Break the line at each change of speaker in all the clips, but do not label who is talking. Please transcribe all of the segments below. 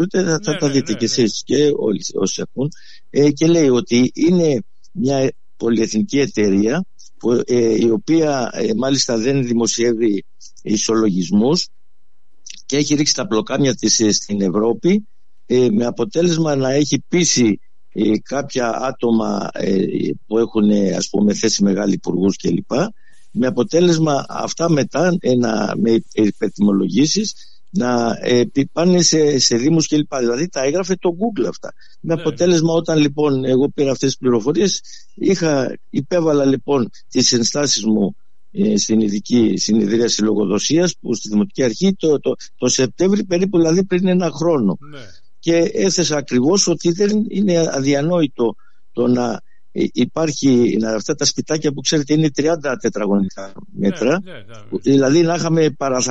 θα τα δείτε κι εσείς και όλοι όσοι ακούν, και λέει ότι είναι μια πολυεθνική εταιρεία που, η οποία μάλιστα δεν δημοσιεύει ισολογισμούς και έχει ρίξει τα πλοκάμια της στην Ευρώπη, με αποτέλεσμα να έχει πείσει κάποια άτομα που έχουν, ας πούμε, θέσει μεγάλοι υπουργούς κλπ, με αποτέλεσμα αυτά μετά με υπερτιμολογήσεις να πάνε σε δήμους κλπ. Δηλαδή τα έγραφε το Google αυτά. Με αποτέλεσμα, όταν λοιπόν εγώ πήρα αυτές τις πληροφορίες, υπέβαλα λοιπόν τις ενστάσεις μου στην ειδική συνεδρίαση λογοδοσίας που στη Δημοτική Αρχή το Σεπτέμβρη, περίπου δηλαδή πριν ένα χρόνο. Και έθεσα ακριβώς ότι δεν είναι αδιανόητο το να υπάρχει αυτά τα σπιτάκια που ξέρετε είναι 30 τετραγωνικά μέτρα, δηλαδή να είχαμε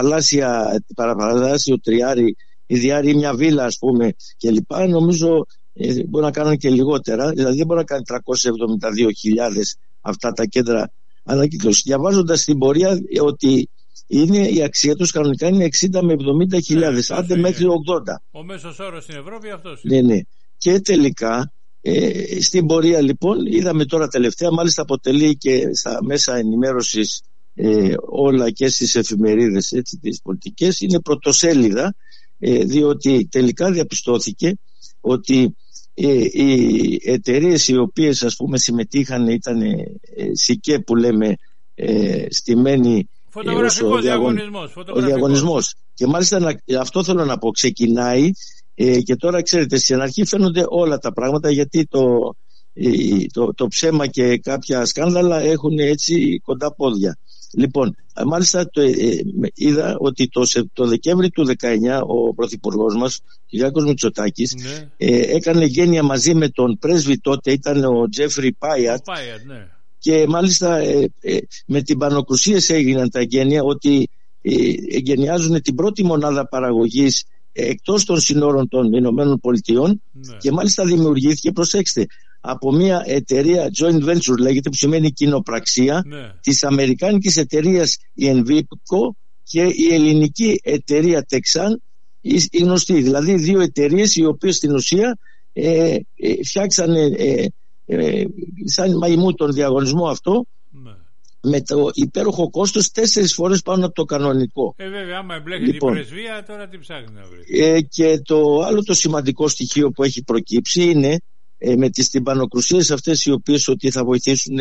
παραθαλάσσιο τριάρι ή διάρι, μια βίλα ας πούμε κλπ. Νομίζω μπορεί να κάνουν και λιγότερα, δηλαδή δεν μπορεί να κάνει 372.000 αυτά τα κέντρα ανακύκλωσης. Διαβάζοντας την πορεία ότι η αξία τους κανονικά είναι 60 με 70.000, άντε μέχρι 80.
Ο μέσος όρος στην Ευρώπη αυτός.
Ναι. Και τελικά στην πορεία λοιπόν είδαμε τώρα τελευταία, μάλιστα αποτελεί και στα μέσα ενημέρωσης όλα και στις εφημερίδες τις πολιτικές, είναι πρωτοσέλιδα, διότι τελικά διαπιστώθηκε ότι οι εταιρείες οι οποίες ας πούμε συμμετείχαν ήταν ΣΥΚΕ που λέμε, στημένοι
ο διαγωνισμός.
Και μάλιστα αυτό θέλω να πω, ξεκινάει και τώρα ξέρετε στην αρχή φαίνονται όλα τα πράγματα, γιατί το ψέμα και κάποια σκάνδαλα έχουν έτσι κοντά πόδια. Λοιπόν, μάλιστα είδα ότι το Δεκέμβρη του 19 ο Πρωθυπουργός μας, Κυριάκος Μητσοτάκης, έκανε γένεια μαζί με τον πρέσβη, τότε ήταν ο Τζέφρι Πάιατ, και μάλιστα με την Πανοκρουσίες έγιναν τα εγγένεια, ότι εγγενιάζουν την πρώτη μονάδα παραγωγής εκτός των συνόρων των Ηνωμένων Πολιτειών, και μάλιστα δημιουργήθηκε, προσέξτε, από μια εταιρεία joint venture λέγεται, που σημαίνει κοινοπραξία, της αμερικάνικης εταιρείας η Envipco και η ελληνική εταιρεία Texan, η γνωστή, δηλαδή δύο εταιρείες οι οποίες στην ουσία φτιάξανε σαν μαϊμού τον διαγωνισμό αυτό, με το υπέροχο κόστος 4 φορές πάνω από το κανονικό.
Βέβαια, άμα εμπλέκεται η πρεσβεία, τώρα τι ψάχνει να βρει.
Και το άλλο το σημαντικό στοιχείο που έχει προκύψει είναι με τις τυμπανοκρουσίες αυτές, οι οποίες ότι θα βοηθήσουν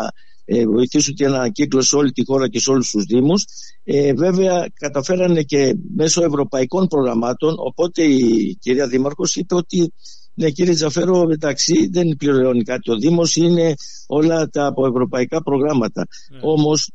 την ανακύκλωση σε όλη τη χώρα και σε όλους τους δήμους. Βέβαια καταφέρανε και μέσω ευρωπαϊκών προγραμμάτων, οπότε η κυρία Δήμαρχος είπε ότι ναι, κύριε Τζαφέρο, εντάξει, δεν πληρώνει κάτι ο Δήμος, είναι όλα τα από ευρωπαϊκά προγράμματα. Όμως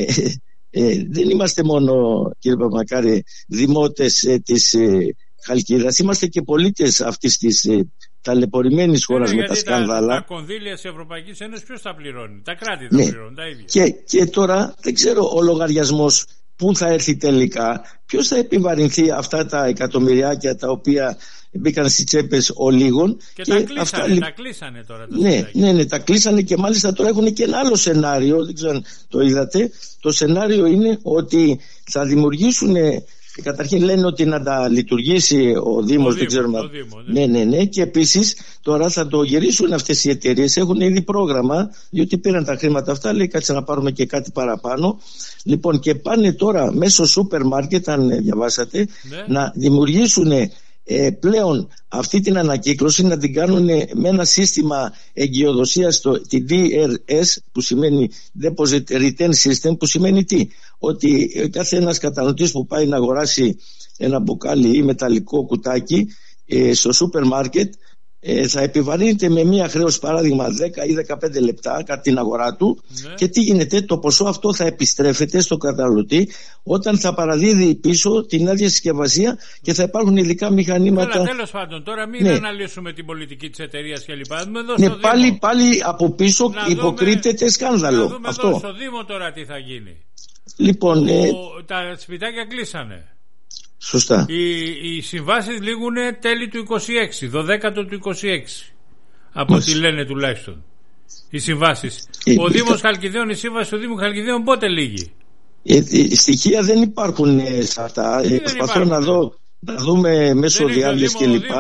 δεν είμαστε μόνο, κύριε Παπαμακάρη, δημότες της Χαλκίδας, είμαστε και πολίτες αυτής της ταλαιπωρημένης χώρας με τα σκάνδαλα.
Τα κονδύλια της Ευρωπαϊκής Ένωσης ποιος τα πληρώνει? Τα κράτη τα πληρώνουν, τα ίδια.
Και τώρα δεν ξέρω ο λογαριασμός πού θα έρθει τελικά, ποιος θα επιβαρυνθεί αυτά τα εκατομμυριάκια τα οποία μπήκαν στις τσέπες ολίγων.
Και τα κλείσανε τώρα.
Ναι, τα κλείσανε, και μάλιστα τώρα έχουν και ένα άλλο σενάριο, δεν ξέρω αν το είδατε. Το σενάριο είναι ότι θα δημιουργήσουν, καταρχήν λένε ότι να τα λειτουργήσει ο Δήμος, δεν ξέρουμε. Ναι, και επίσης τώρα θα το γυρίσουν αυτές οι εταιρείες, έχουν ήδη πρόγραμμα, διότι πήραν τα χρήματα αυτά, λέει κάτσε να πάρουμε και κάτι παραπάνω. Λοιπόν, και πάνε τώρα μέσω σούπερ μάρκετ, αν διαβάσατε, να δημιουργήσουν πλέον αυτή την ανακύκλωση, να την κάνουν με ένα σύστημα εγκυοδοσίας, τη DRS, που σημαίνει Deposit Return System, που σημαίνει τι? Ότι κάθε ένας καταναλωτής που πάει να αγοράσει ένα μπουκάλι ή μεταλλικό κουτάκι στο σούπερ μάρκετ θα επιβαρύνεται με μία χρέωση, παράδειγμα 10 ή 15 λεπτά κατά την αγορά του, και τι γίνεται? Το ποσό αυτό θα επιστρέφεται στο καταναλωτή όταν θα παραδίδει πίσω την άδεια συσκευασία, και θα υπάρχουν ειδικά μηχανήματα.
Αλλά τέλος πάντων, τώρα μην αναλύσουμε την πολιτική της εταιρείας κλπ.
Πάλι από πίσω υποκρύπτεται σκάνδαλο.
Να δούμε αυτό. Εδώ στο Δήμο τώρα τι θα γίνει.
Λοιπόν,
τα σπιτάκια κλείσανε.
Σωστά.
Οι συμβάσεις λήγουν τέλη του 26, 12 του 26, από ό,τι λένε τουλάχιστον οι συμβάσεις. Ο Δήμος Χαλκιδαίων, η σύμβαση του Δήμου Χαλκιδαίων πότε λήγει?
Στοιχεία δεν υπάρχουν σε αυτά. Προσπαθώ να δω να δούμε μέσω διάβγειας κλπ.